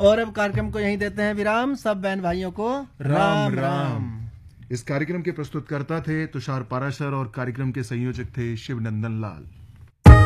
और अब कार्यक्रम को यहीं देते हैं विराम। सब बहन भाइयों को राम राम। इस कार्यक्रम के प्रस्तुतकर्ता थे तुषार पाराशर और कार्यक्रम के संयोजक थे शिवनंदन लाल।